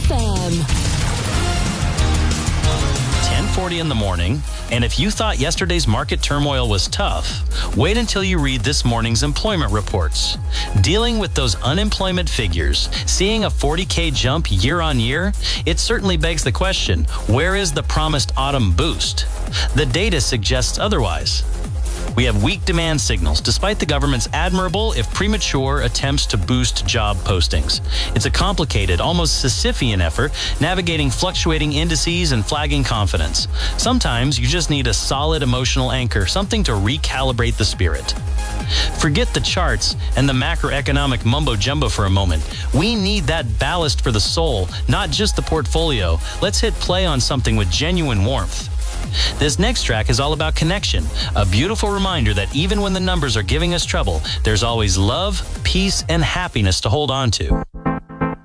FM. 10:40 in the morning, and if you thought yesterday's market turmoil was tough, wait until you read this morning's employment reports. Dealing with those unemployment figures, seeing a 40K jump year on year, it certainly begs the question, where is the promised autumn boost? The data suggests otherwise. We have weak demand signals, despite the government's admirable, if premature, attempts to boost job postings. It's a complicated, almost Sisyphean effort, navigating fluctuating indices and flagging confidence. Sometimes you just need a solid emotional anchor, something to recalibrate the spirit. Forget the charts and the macroeconomic mumbo-jumbo for a moment. We need that ballast for the soul, not just the portfolio. Let's hit play on something with genuine warmth. This next track is all about connection, a beautiful reminder that even when the numbers are giving us trouble, there's always love, peace, and happiness to hold on to.